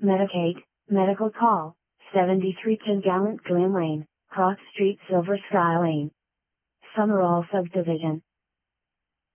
Medicaid, Medical Call, 73 Gallant Glen Lane, Cross Street, Silver Sky Lane. Summerall Subdivision.